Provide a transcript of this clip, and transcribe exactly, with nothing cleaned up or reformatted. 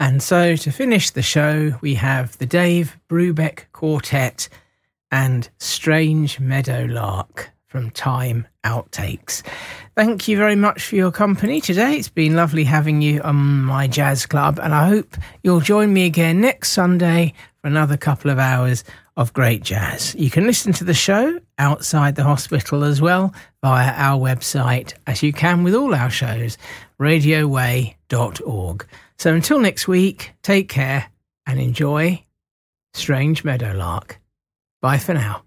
And so to finish the show, we have the Dave Brubeck Quartet and Strange Meadowlark from Time Outtakes. Thank you very much for your company today. It's been lovely having you on my jazz club, and I hope you'll join me again next Sunday for another couple of hours of great jazz. You can listen to the show outside the hospital as well via our website, as you can with all our shows, radio way dot org. So until next week, take care and enjoy Strange Meadowlark. Bye for now.